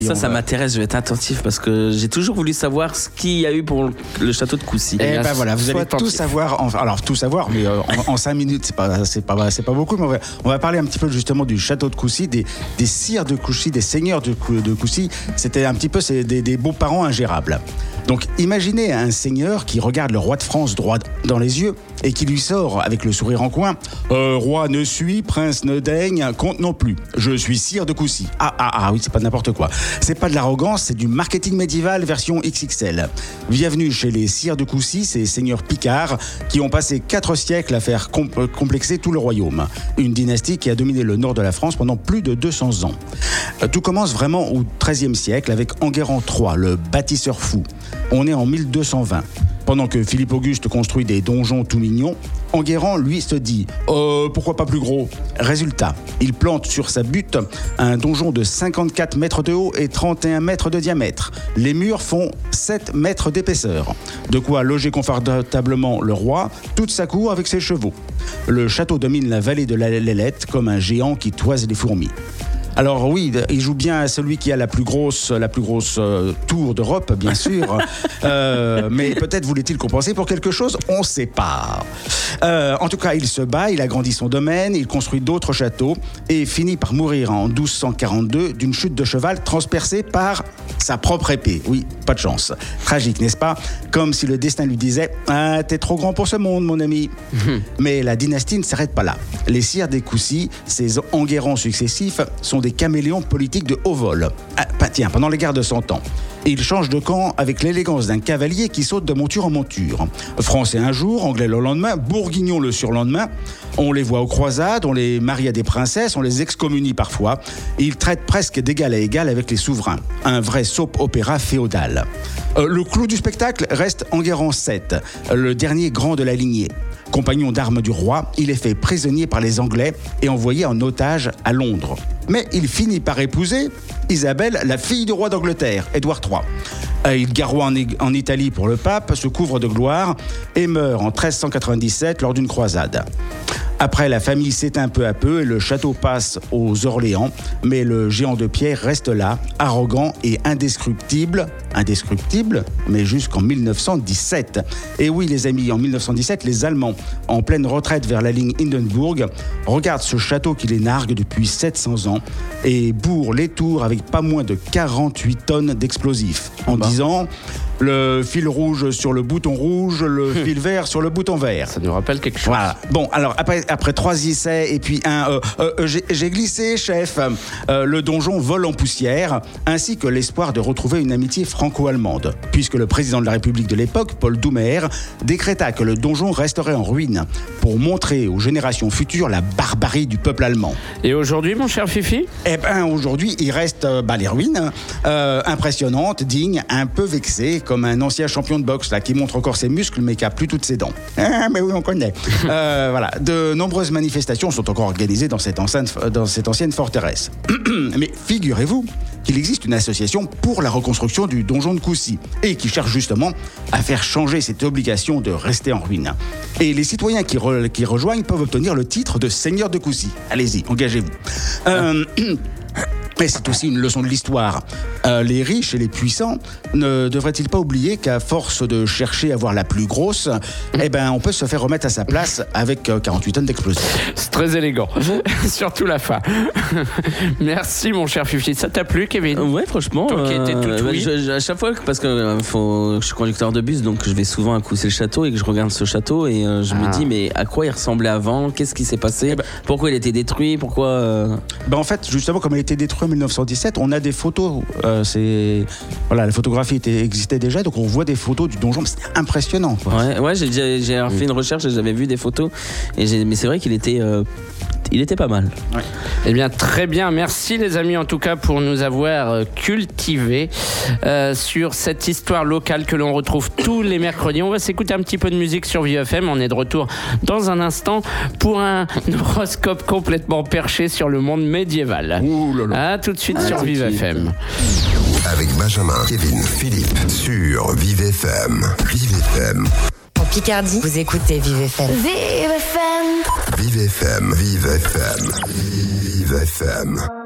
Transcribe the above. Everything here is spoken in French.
Ça m'intéresse, je vais être attentif parce que j'ai toujours voulu savoir ce qu'il y a eu pour le château de Coucy. Et ben voilà, vous allez tout savoir. Alors tout savoir, mais en 5 minutes, c'est pas beaucoup. Mais on va parler un petit peu justement du château de Coucy, des sires de Coucy, des seigneurs de Coucy. C'était un petit peu des beaux-parents ingérables. Donc imaginez un seigneur qui regarde le roi de France droit dans les yeux et qui lui sort avec le sourire en coin roi ne suis, prince ne daigne, comte non plus. Je suis sire de Coucy. Ah oui, c'est pas n'importe quoi. C'est pas de l'arrogance, c'est du marketing médiéval version XXL. Bienvenue chez les sires de Coucy, ces seigneurs picards qui ont passé 4 siècles à faire complexer tout le royaume. Une dynastie qui a dominé le nord de la France pendant plus de 200 ans. Tout commence vraiment au XIIIe siècle avec Enguerrand III, le bâtisseur fou. On est en 1220. Pendant que Philippe Auguste construit des donjons tout mignons, Enguerrand, lui, se dit « pourquoi pas plus gros ?» Résultat, il plante sur sa butte un donjon de 54 mètres de haut et 31 mètres de diamètre. Les murs font 7 mètres d'épaisseur. De quoi loger confortablement le roi, toute sa cour avec ses chevaux. Le château domine la vallée de la Lelette comme un géant qui toise les fourmis. Alors oui, il joue bien à celui qui a la plus grosse tour d'Europe, bien sûr. Mais peut-être voulait-il compenser pour quelque chose, on ne sait pas. En tout cas, il se bat, il agrandit son domaine, il construit d'autres châteaux et finit par mourir en 1242 d'une chute de cheval transpercée par sa propre épée. Oui, pas de chance. Tragique, n'est-ce pas? Comme si le destin lui disait « Ah, t'es trop grand pour ce monde, mon ami. » Mais la dynastie ne s'arrête pas là. Les sires des Coucy, ces Enguerrands successifs, sont des caméléons politiques de haut vol. Pendant les guerres de 100 ans. Et ils changent de camp avec l'élégance d'un cavalier qui saute de monture en monture. Français un jour, anglais le lendemain, bourguignon le surlendemain. On les voit aux croisades, on les marie à des princesses, on les excommunie parfois. Et ils traitent presque d'égal à égal avec les souverains. Un vrai soap-opéra féodal. Le clou du spectacle reste Enguerrand VII, le dernier grand de la lignée. Compagnon d'armes du roi, il est fait prisonnier par les Anglais et envoyé en otage à Londres. Mais il finit par épouser Isabelle, la fille du roi d'Angleterre, Édouard III. Il garroie en Italie pour le pape, se couvre de gloire et meurt en 1397 lors d'une croisade. Après, la famille s'éteint peu à peu et le château passe aux Orléans, mais le géant de pierre reste là, arrogant et indescriptible, mais jusqu'en 1917. Et oui, les amis, en 1917, les Allemands, en pleine retraite vers la ligne Hindenburg, regardent ce château qui les nargue depuis 700 ans et bourrent les tours avec pas moins de 48 tonnes d'explosifs, en disant... Le fil rouge sur le bouton rouge, le fil vert sur le bouton vert. Ça nous rappelle quelque chose. Voilà. Bon, alors après 3 essais et puis j'ai glissé, chef. Le donjon vole en poussière, ainsi que l'espoir de retrouver une amitié franco-allemande, puisque le président de la République de l'époque, Paul Doumer, décréta que le donjon resterait en ruine pour montrer aux générations futures la barbarie du peuple allemand. Et aujourd'hui, mon cher Fifi ? Eh ben, aujourd'hui, il reste les ruines, impressionnantes, dignes, un peu vexées, comme un ancien champion de boxe là, qui montre encore ses muscles mais qui a plus toutes ses dents. Mais oui, on connaît. Voilà. De nombreuses manifestations sont encore organisées dans cette ancienne forteresse. Mais figurez-vous qu'il existe une association pour la reconstruction du donjon de Coucy et qui cherche justement à faire changer cette obligation de rester en ruine. Et les citoyens qui rejoignent peuvent obtenir le titre de seigneur de Coucy. Allez-y, engagez-vous. Mais c'est aussi une leçon de l'histoire. Les riches et les puissants ne devraient-ils pas oublier qu'à force de chercher à avoir la plus grosse, on peut se faire remettre à sa place avec 48 tonnes d'explosifs. C'est très élégant, surtout la fin. Merci mon cher Fifi. Ça t'a plu, Kevin ? Ouais, franchement. Toi qui étais tout oui. À chaque fois, parce que je suis conducteur de bus, donc je vais souvent à Coucy-le-Château et que je regarde ce château et je me dis mais à quoi il ressemblait avant ? Qu'est-ce qui s'est passé ? Pourquoi il a été détruit ? Pourquoi En fait, justement, comme il a été détruit en 1917, on a des photos. La photographie existait déjà, donc on voit des photos du donjon. C'est impressionnant. Ouais, j'ai fait une recherche et j'avais vu des photos. Mais c'est vrai qu'il était pas mal. Ouais. Eh bien, très bien. Merci les amis, en tout cas, pour nous avoir cultivés sur cette histoire locale que l'on retrouve tous les mercredis. On va s'écouter un petit peu de musique sur Vive FM. On est de retour dans un instant pour un horoscope complètement perché sur le monde médiéval. Ouh là là. À tout de suite sur Vive FM. Avec Benjamin, Kevin, Philippe sur Vive FM. Vive FM. En Picardie, vous écoutez Vive FM. Vive FM. Vive FM. Vive FM. Vive FM.